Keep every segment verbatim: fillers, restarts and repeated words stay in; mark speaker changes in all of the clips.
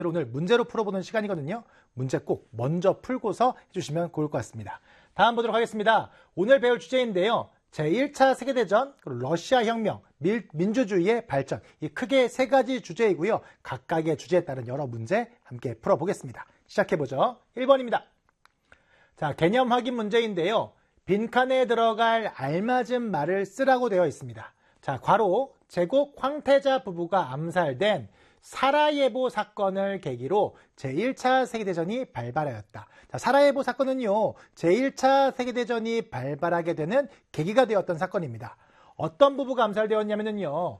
Speaker 1: 오늘 문제로 풀어보는 시간이거든요. 문제 꼭 먼저 풀고서 해주시면 좋을 것 같습니다. 다음 보도록 하겠습니다. 오늘 배울 주제인데요. 제일 차 세계대전, 그리고 러시아 혁명, 밀, 민주주의의 발전, 이 크게 세 가지 주제이고요. 각각의 주제에 따른 여러 문제 함께 풀어보겠습니다. 시작해보죠. 일 번입니다. 자, 개념 확인 문제인데요. 빈칸에 들어갈 알맞은 말을 쓰라고 되어 있습니다. 자, 괄호, 제국 황태자 부부가 암살된 사라예보 사건을 계기로 제일 차 세계대전이 발발하였다. 자, 사라예보 사건은요, 제일 차 세계대전이 발발하게 되는 계기가 되었던 사건입니다. 어떤 부부가 암살되었냐면요,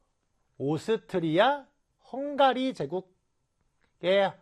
Speaker 1: 오스트리아 헝가리 제국의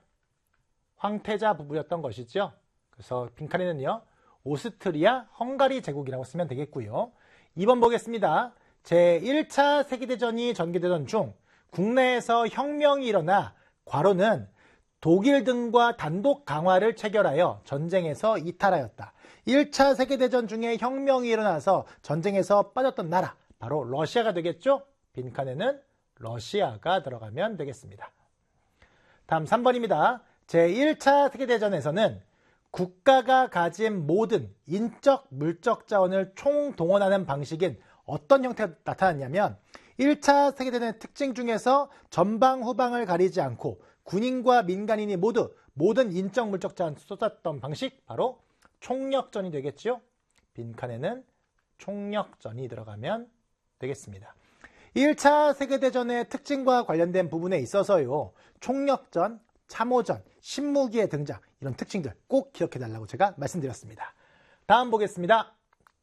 Speaker 1: 황태자 부부였던 것이죠. 그래서 빈칸에는요, 오스트리아 헝가리 제국이라고 쓰면 되겠고요. 이 번 보겠습니다. 제일 차 세계대전이 전개되던 중 국내에서 혁명이 일어나 괄호는 독일 등과 단독 강화를 체결하여 전쟁에서 이탈하였다. 일 차 세계대전 중에 혁명이 일어나서 전쟁에서 빠졌던 나라, 바로 러시아가 되겠죠? 빈칸에는 러시아가 들어가면 되겠습니다. 다음 삼 번입니다. 제일 차 세계대전에서는 국가가 가진 모든 인적, 물적 자원을 총동원하는 방식인 어떤 형태가 나타났냐면 일 차 세계대전의 특징 중에서 전방 후방을 가리지 않고 군인과 민간인이 모두 모든 인적 물적 자원을 쏟았던 방식, 바로 총력전이 되겠죠. 빈칸에는 총력전이 들어가면 되겠습니다. 일 차 세계대전의 특징과 관련된 부분에 있어서요, 총력전, 참호전, 신무기의 등장, 이런 특징들 꼭 기억해달라고 제가 말씀드렸습니다. 다음 보겠습니다.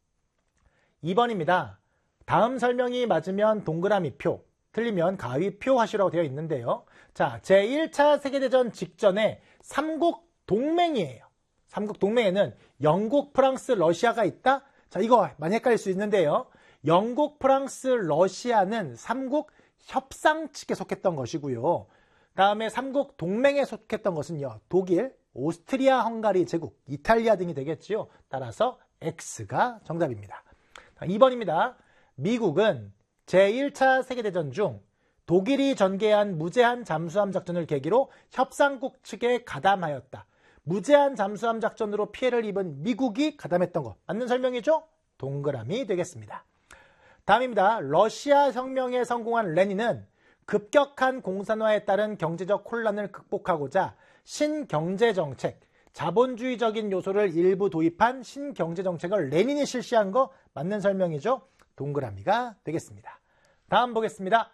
Speaker 1: 이 번입니다. 다음 설명이 맞으면 동그라미 표, 틀리면 가위 표 하시라고 되어 있는데요. 자, 제일 차 세계대전 직전에 삼국 동맹이에요. 삼국 동맹에는 영국, 프랑스, 러시아가 있다? 자, 이거 많이 헷갈릴 수 있는데요. 영국, 프랑스, 러시아는 삼국 협상 측에 속했던 것이고요. 다음에 삼국 동맹에 속했던 것은요, 독일, 오스트리아, 헝가리 제국, 이탈리아 등이 되겠지요. 따라서 X가 정답입니다. 이 번입니다. 미국은 제일 차 세계대전 중 독일이 전개한 무제한 잠수함 작전을 계기로 협상국 측에 가담하였다. 무제한 잠수함 작전으로 피해를 입은 미국이 가담했던 것, 맞는 설명이죠? 동그라미 되겠습니다. 다음입니다. 러시아 혁명에 성공한 레닌은 급격한 공산화에 따른 경제적 혼란을 극복하고자 신경제정책, 자본주의적인 요소를 일부 도입한 신경제정책을 레닌이 실시한 거 맞는 설명이죠? 동그라미가 되겠습니다. 다음 보겠습니다.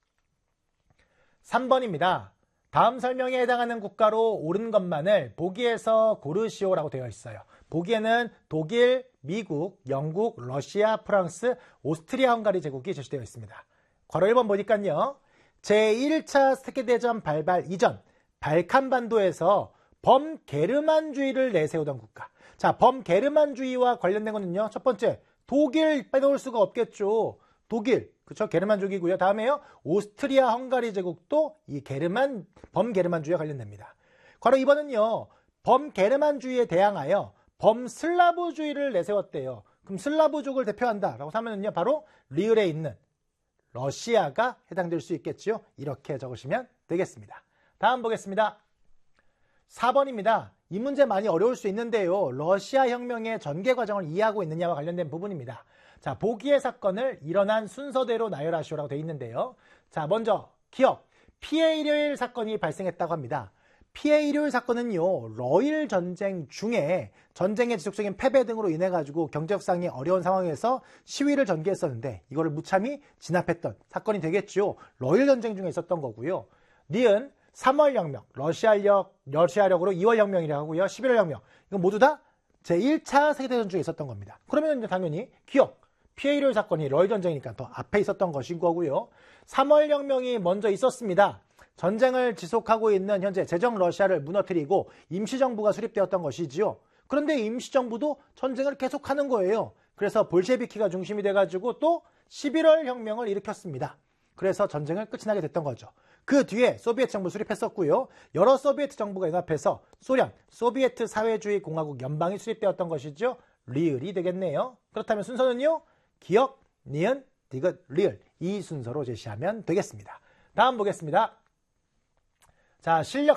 Speaker 1: 삼 번입니다. 다음 설명에 해당하는 국가로 옳은 것만을 보기에서 고르시오라고 되어 있어요. 보기에는 독일, 미국, 영국, 러시아, 프랑스, 오스트리아, 헝가리 제국이 제시되어 있습니다. 괄호 일 번 보니까요, 제일 차 세계대전 발발 이전 발칸반도에서 범게르만주의를 내세우던 국가. 자, 범게르만주의와 관련된 거는요, 첫 번째 독일 빼놓을 수가 없겠죠. 독일, 그렇죠? 게르만족이고요. 다음에요, 오스트리아 헝가리 제국도 이 게르만, 범게르만주의와 관련됩니다. 괄호 이 번은요, 범게르만주의에 대항하여 범슬라브주의를 내세웠대요. 그럼 슬라브족을 대표한다라고 하면은요, 바로 리을에 있는 러시아가 해당될 수 있겠지요. 이렇게 적으시면 되겠습니다. 다음 보겠습니다. 사 번입니다. 이 문제 많이 어려울 수 있는데요. 러시아 혁명의 전개 과정을 이해하고 있느냐와 관련된 부분입니다. 자, 보기의 사건을 일어난 순서대로 나열하시오라고 되어 있는데요. 자, 먼저 기억, 피해 일요일 사건이 발생했다고 합니다. 피해 일요일 사건은요, 러일 전쟁 중에 전쟁의 지속적인 패배 등으로 인해 가지고 경제적상이 어려운 상황에서 시위를 전개했었는데 이거를 무참히 진압했던 사건이 되겠죠. 러일 전쟁 중에 있었던 거고요. 니은 삼월 혁명, 러시아력, 러시아력으로 이월 혁명이라고 하고요. 십일월 혁명. 이건 모두 다 제일 차 세계대전 중에 있었던 겁니다. 그러면 이제 당연히 기억, 피해 일요일 사건이 러일 전쟁이니까 더 앞에 있었던 것인 거고요. 삼월 혁명이 먼저 있었습니다. 전쟁을 지속하고 있는 현재 제정 러시아를 무너뜨리고 임시정부가 수립되었던 것이지요. 그런데 임시정부도 전쟁을 계속하는 거예요. 그래서 볼셰비키가 중심이 돼가지고 또 십일월 혁명을 일으켰습니다. 그래서 전쟁을 끝이 나게 됐던 거죠. 그 뒤에 소비에트 정부 수립했었고요. 여러 소비에트 정부가 연합해서 소련, 소비에트 사회주의 공화국 연방이 수립되었던 것이죠. 리을이 되겠네요. 그렇다면 순서는요, 기억, 니은, 디귿, 리을, 이 순서로 제시하면 되겠습니다. 다음 보겠습니다. 자, 실력